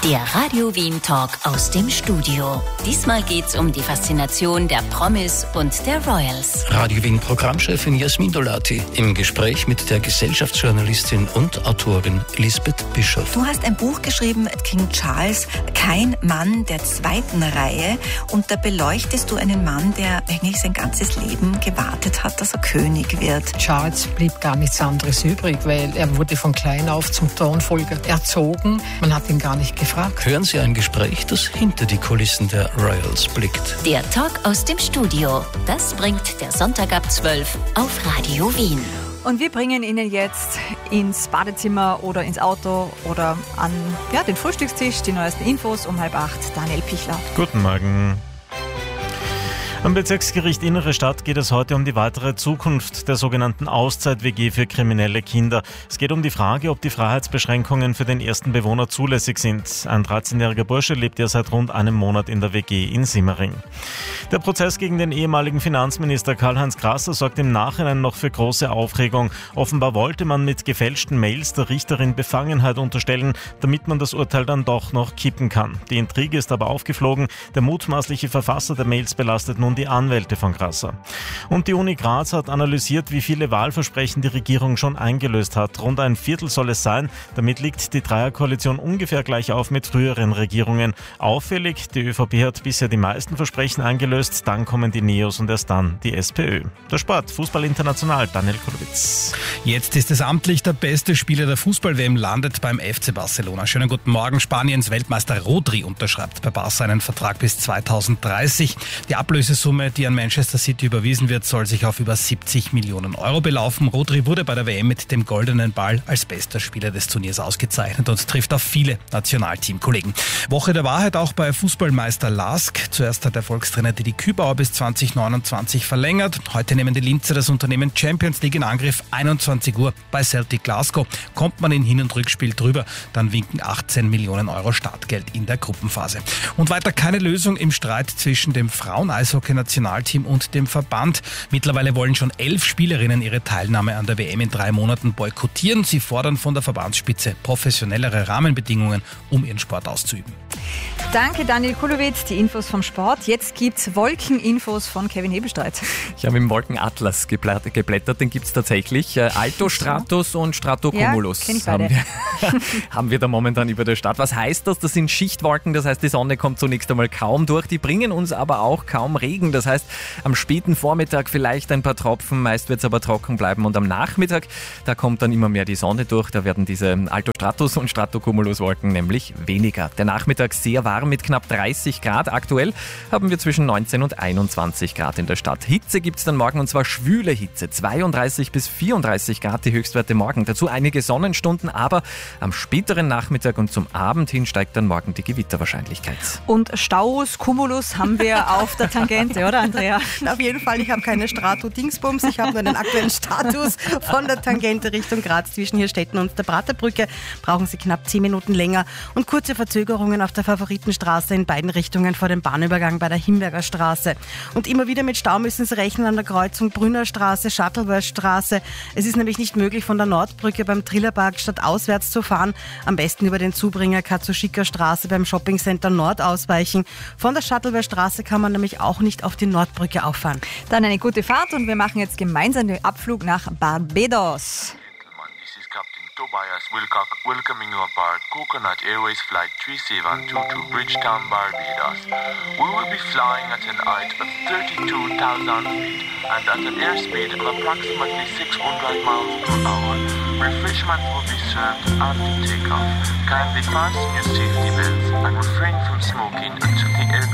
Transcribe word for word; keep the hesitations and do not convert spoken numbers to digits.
Der Radio Wien Talk aus dem Studio. Diesmal geht's um die Faszination der Promis und der Royals. Radio Wien Programmchefin Jasmin Dolati im Gespräch mit der Gesellschaftsjournalistin und Autorin Lisbeth Bischoff. Du hast ein Buch geschrieben, King Charles, kein Mann der zweiten Reihe. Und da beleuchtest du einen Mann, der eigentlich sein ganzes Leben gewartet hat, dass er König wird. Charles blieb gar nichts anderes übrig, weil er wurde von klein auf zum Thronfolger erzogen. Man hat ihn gar nicht gefragt. Hören Sie ein Gespräch, das hinter die Kulissen der Royals blickt. Der Talk aus dem Studio. Das bringt der Sonntag ab zwölf auf Radio Wien. Und wir bringen Ihnen jetzt ins Badezimmer oder ins Auto oder an ja, den Frühstückstisch die neuesten Infos um halb acht. Daniel Pichler. Guten Morgen. Am Bezirksgericht Innere Stadt geht es heute um die weitere Zukunft der sogenannten Auszeit-W G für kriminelle Kinder. Es geht um die Frage, ob die Freiheitsbeschränkungen für den ersten Bewohner zulässig sind. Ein dreizehnjähriger Bursche lebt ja seit rund einem Monat in der W G in Simmering. Der Prozess gegen den ehemaligen Finanzminister Karl-Heinz Grasser sorgt im Nachhinein noch für große Aufregung. Offenbar wollte man mit gefälschten Mails der Richterin Befangenheit unterstellen, damit man das Urteil dann doch noch kippen kann. Die Intrige ist aber aufgeflogen. Der mutmaßliche Verfasser der Mails belastet nun die Anwälte von Grasser. Und die Uni Graz hat analysiert, wie viele Wahlversprechen die Regierung schon eingelöst hat. Rund ein Viertel soll es sein. Damit liegt die Dreierkoalition ungefähr gleich auf mit früheren Regierungen. Auffällig, die ÖVP hat bisher die meisten Versprechen eingelöst, dann kommen die Neos und erst dann die SPÖ. Der Sport, Fußball international, Daniel Kulowitz. Jetzt ist es amtlich, der beste Spieler der Fußball-W M landet beim F C Barcelona. Schönen guten Morgen. Spaniens Weltmeister Rodri unterschreibt bei Barca einen Vertrag bis zweitausenddreißig. Die Ablösesumme, die an Manchester City überwiesen wird, soll sich auf über siebzig Millionen Euro belaufen. Rodri wurde bei der W M mit dem goldenen Ball als bester Spieler des Turniers ausgezeichnet und trifft auf viele Nationalteamkollegen. Woche der Wahrheit auch bei Fußballmeister Lask. Zuerst hat der Volkstrainer Didi Kübauer bis zwanzig neunundzwanzig verlängert. Heute nehmen die Linzer das Unternehmen Champions League in Angriff. einundzwanzig Uhr bei Celtic Glasgow. Kommt man in Hin- und Rückspiel drüber, dann winken achtzehn Millionen Euro Startgeld in der Gruppenphase. Und weiter keine Lösung im Streit zwischen dem Frauen-Eishockey-Nationalteam und dem Verband. Mittlerweile wollen schon elf Spielerinnen ihre Teilnahme an der W M in drei Monaten boykottieren. Sie fordern von der Verbandsspitze professionellere Rahmenbedingungen, um ihren Sport auszuüben. Danke Daniel Kulowitz, die Infos vom Sport. Jetzt gibt's Wolkeninfos von Kevin Hebelstreit. Ich habe im Wolkenatlas geblättert, geblättert den gibt es tatsächlich. Äh, Altostratus und Stratocumulus ja, kenn ich beide. haben, wir, haben wir da momentan über der Stadt. Was heißt das? Das sind Schichtwolken, das heißt, die Sonne kommt zunächst einmal kaum durch. Die bringen uns aber auch kaum Regen. Das heißt, am späten Vormittag vielleicht ein paar Tropfen, meist wird es aber trocken bleiben. Und am Nachmittag, da kommt dann immer mehr die Sonne durch. Da werden diese Altostratus und Stratocumulus-Wolken nämlich weniger. Der Nachmittag sehr warm mit knapp dreißig Grad. Aktuell haben wir zwischen neunzehn und einundzwanzig Grad in der Stadt. Hitze gibt es dann morgen und zwar schwüle Hitze. zweiunddreißig bis vierunddreißig Grad die Höchstwerte morgen. Dazu einige Sonnenstunden, aber am späteren Nachmittag und zum Abend hin steigt dann morgen die Gewitterwahrscheinlichkeit. Und Staus, Cumulus haben wir auf der Tangente, oder Andrea? Auf jeden Fall, ich habe keine Strato-Dingsbums, ich habe nur den aktuellen Status von der Tangente Richtung Graz zwischen Hirstetten und der Praterbrücke. Brauchen Sie knapp zehn Minuten länger und kurze Verzögerungen auf der Favoritenstraße in beiden Richtungen vor dem Bahnübergang bei der Himberger Straße. Und immer wieder mit Stau müssen Sie rechnen an der Kreuzung Brünner Straße, Shuttleworth Straße. Es ist nämlich nicht möglich, von der Nordbrücke beim Trillerpark stadtauswärts zu fahren. Am besten über den Zubringer Katsuschiker Straße beim Shoppingcenter Nord ausweichen. Von der Shuttleworth Straße kann man nämlich auch nicht auf die Nordbrücke auffahren. Dann eine gute Fahrt und wir machen jetzt gemeinsam den Abflug nach Barbados. Tobias Wilcock welcoming you aboard Coconut Airways Flight three seven two to Bridgetown, Barbados. We will be flying at an height of thirty-two thousand feet and at an airspeed of approximately six hundred miles per hour. Refreshment will be served after takeoff. Kindly fasten your safety belts and refrain from smoking until the air